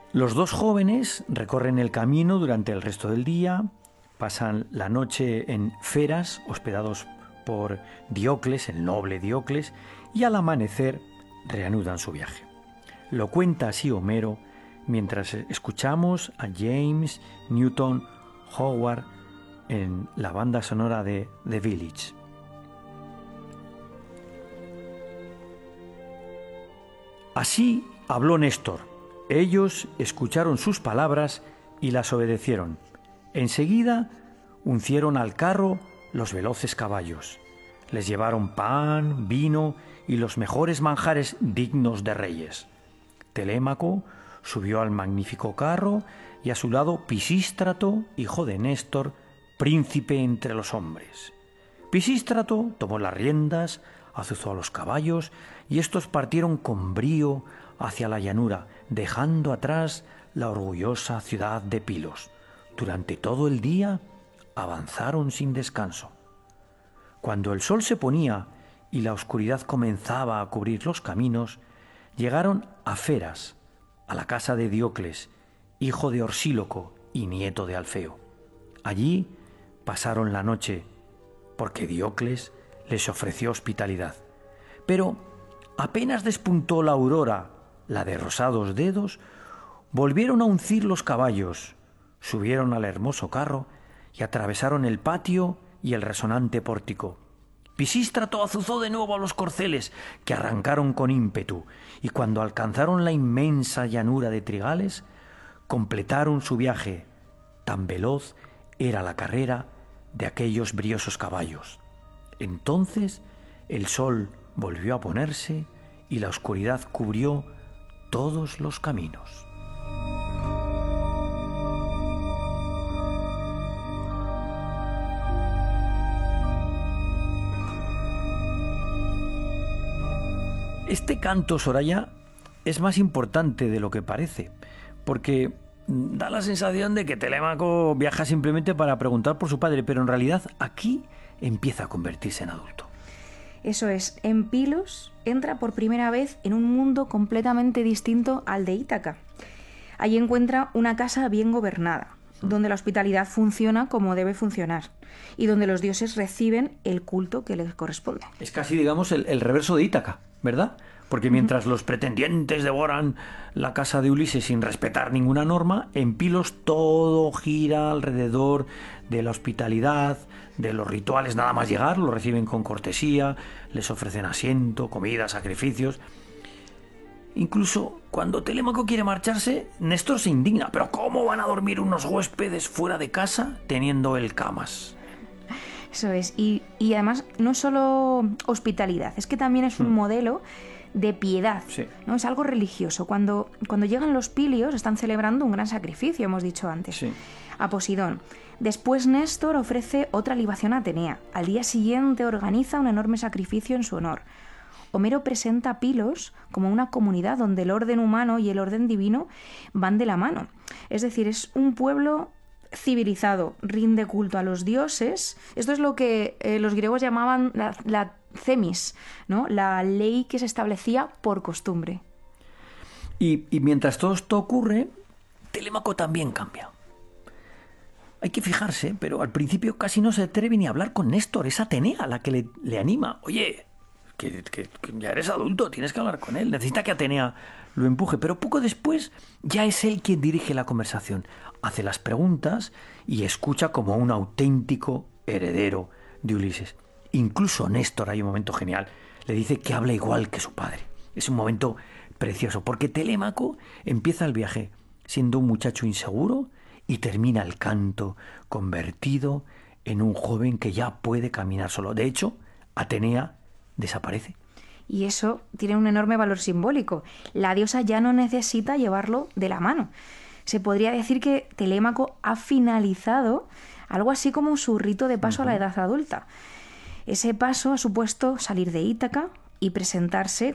Los dos jóvenes recorren el camino durante el resto del día, pasan la noche en Feras, hospedados por Diocles, el noble Diocles, y al amanecer reanudan su viaje. Lo cuenta así Homero mientras escuchamos a James Newton Howard en la banda sonora de The Village. Así habló Néstor. Ellos escucharon sus palabras y las obedecieron. Enseguida uncieron al carro los veloces caballos. Les llevaron pan, vino y los mejores manjares dignos de reyes. Telémaco subió al magnífico carro y a su lado Pisístrato, hijo de Néstor, príncipe entre los hombres. Pisístrato tomó las riendas, azuzó a los caballos y estos partieron con brío hacia la llanura, dejando atrás la orgullosa ciudad de Pilos. Durante todo el día avanzaron sin descanso. Cuando el sol se ponía y la oscuridad comenzaba a cubrir los caminos, llegaron a Feras, a la casa de Diocles, hijo de Orsíloco y nieto de Alfeo. Allí pasaron la noche, porque Diocles les ofreció hospitalidad. Pero apenas despuntó la aurora, la de rosados dedos, volvieron a uncir los caballos, subieron al hermoso carro y atravesaron el patio y el resonante pórtico. Pisístrato azuzó de nuevo a los corceles, que arrancaron con ímpetu, y cuando alcanzaron la inmensa llanura de Trigales, completaron su viaje. Tan veloz era la carrera de aquellos briosos caballos. Entonces el sol volvió a ponerse y la oscuridad cubrió todos los caminos. Este canto, Soraya, es más importante de lo que parece, porque da la sensación de que Telémaco viaja simplemente para preguntar por su padre, pero en realidad aquí empieza a convertirse en adulto. Eso es, en Pilos entra por primera vez en un mundo completamente distinto al de Ítaca. Allí encuentra una casa bien gobernada, donde la hospitalidad funciona como debe funcionar y donde los dioses reciben el culto que les corresponde. Es casi, digamos, el reverso de Ítaca, ¿verdad? Porque mientras los pretendientes devoran la casa de Ulises sin respetar ninguna norma, en Pilos todo gira alrededor de la hospitalidad, de los rituales. Nada más llegar, los reciben con cortesía, les ofrecen asiento, comida, sacrificios. Incluso cuando Telémaco quiere marcharse, Néstor se indigna. ¿Pero cómo van a dormir unos huéspedes fuera de casa teniendo él camas? Eso es, y además no solo hospitalidad, es que también es un modelo de piedad, sí, ¿no? Es algo religioso. Cuando llegan los Pilios están celebrando un gran sacrificio, hemos dicho antes, sí, a Posidón. Después Néstor ofrece otra libación a Atenea. Al día siguiente organiza un enorme sacrificio en su honor. Homero presenta a Pilos como una comunidad donde el orden humano y el orden divino van de la mano. Es decir, es un pueblo civilizado, rinde culto a los dioses. Esto es lo que los griegos llamaban la themis, ¿no? La ley que se establecía por costumbre. Y mientras todo esto ocurre, Telémaco también cambia. Hay que fijarse, pero al principio casi no se atreve ni a hablar con Néstor. Es Atenea la que le anima. Oye, que ya eres adulto, tienes que hablar con él. Necesita que Atenea lo empuje. Pero poco después ya es él quien dirige la conversación. Hace las preguntas y escucha como un auténtico heredero de Ulises. Incluso Néstor, hay un momento genial, le dice que habla igual que su padre. Es un momento precioso, porque Telémaco empieza el viaje siendo un muchacho inseguro y termina el canto convertido en un joven que ya puede caminar solo. De hecho, Atenea desaparece. Y eso tiene un enorme valor simbólico. La diosa ya no necesita llevarlo de la mano. Se podría decir que Telémaco ha finalizado algo así como su rito de paso a la edad adulta. Ese paso ha supuesto salir de Ítaca y presentarse